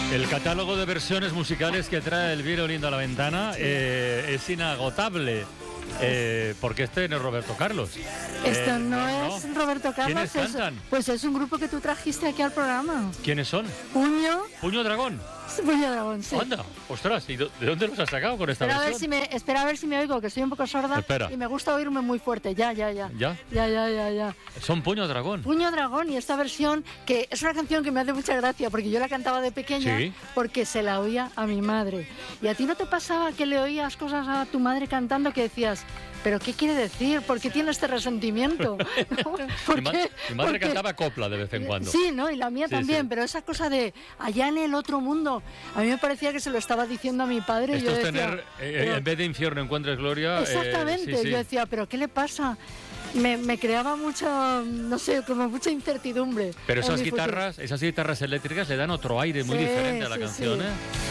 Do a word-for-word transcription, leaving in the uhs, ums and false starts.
El catálogo de versiones musicales que trae Elvira Olindo a la ventana eh, es inagotable. Eh, porque este no es Roberto Carlos. Esto Eh, no, no, es Roberto Carlos. ¿Quiénes es, cantan? Pues es un grupo que tú trajiste aquí al programa. ¿Quiénes son? Puño. Puño Dragón. Puño Dragón, sí. Anda, ostras, ¿y de dónde los has sacado con esta Espera a, ver versión? si me, espera a ver si me oigo, que soy un poco sorda. Espera. Y me gusta oírme muy fuerte. Ya, ya, ya. ¿Ya? Ya, ya, ya, ya. Son Puño Dragón. Puño Dragón, y esta versión, que es una canción que me hace mucha gracia, porque yo la cantaba de pequeña, Sí. porque se la oía a mi madre. ¿Y a ti no te pasaba que le oías cosas a tu madre cantando que decías, pero qué quiere decir? ¿Por qué tiene este resentimiento? ¿No? ¿Por Mi, ma- qué? mi madre Porque- cantaba copla de vez en cuando. Sí, ¿no? Y la mía Sí, también, sí. pero esa cosa de allá en el otro mundo, a mí me parecía que se lo estaba diciendo a mi padre. Esto y yo es decía, tener, eh, pero- en vez de infierno encuentres gloria. eh, Exactamente, sí, sí. yo decía, pero ¿qué le pasa? Me, me creaba mucha, no sé, como mucha incertidumbre. Pero en esas mi futuro. guitarras, esas guitarras eléctricas le dan otro aire muy Sí, diferente a la sí, canción, sí. ¿eh?